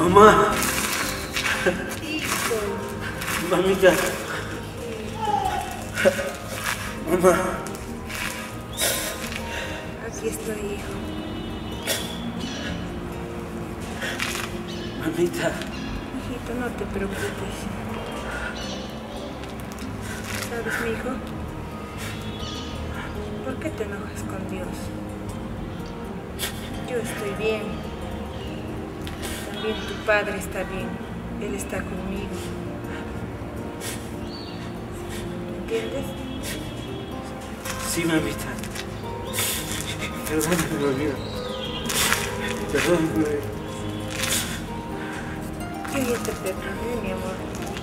Mamá. Hijo. Mamita. Mamá. Aquí estoy, hijo. Mamita. Hijito, no te preocupes. ¿Sabes, mi hijo? ¿Por qué te enojas con Dios? Yo estoy bien. También tu padre está bien. Él está conmigo. ¿Entiendes? Sí, mamita. Perdóname, mamita. Perdóname. Yo ya te perdoné, mi amor.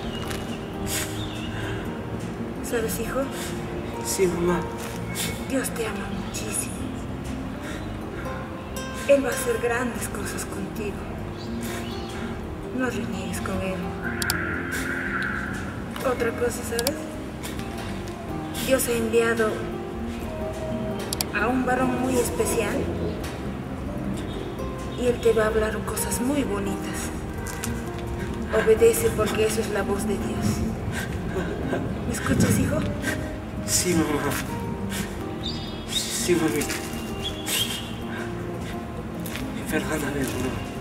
¿Sabes, hijo? Sí, mamá. Dios te ama muchísimo. Él va a hacer grandes cosas contigo. No reniegues con Él. Otra cosa, ¿sabes? Dios ha enviado a un varón muy especial y Él te va a hablar cosas muy bonitas. Obedece porque eso es la voz de Dios. ¿Me escuchas, hijo? Sí, mamá. Sí, mamita. Perdóname, mamá.